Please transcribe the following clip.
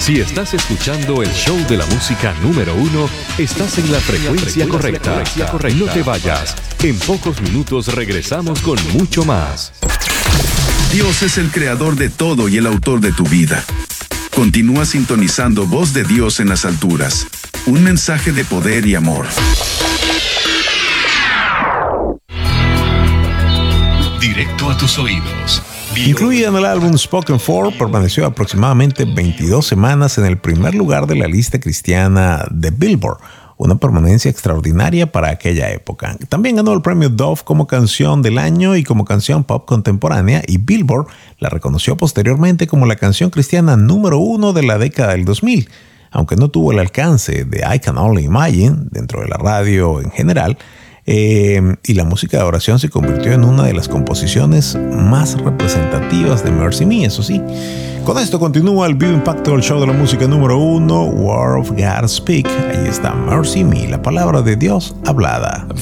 Si estás escuchando el show de la música número 1, estás en la frecuencia correcta. No te vayas. En pocos minutos regresamos con mucho más. Dios es el creador de todo y el autor de tu vida. Continúa sintonizando Voz de Dios en las alturas. Un mensaje de poder y amor. Directo a tus oídos. Incluida en el álbum Spoken For, permaneció aproximadamente 22 semanas en el primer lugar de la lista cristiana de Billboard, una permanencia extraordinaria para aquella época. También ganó el premio Dove como canción del año y como canción pop contemporánea, y Billboard la reconoció posteriormente como la canción cristiana número 1 de la década del 2000. Aunque no tuvo el alcance de I Can Only Imagine dentro de la radio en general, y la música de oración se convirtió en una de las composiciones más representativas de Mercy Me, eso sí. Con esto continúa el vivo impacto del show de la música número 1, Word of God Speak. Ahí está Mercy Me, la palabra de Dios hablada.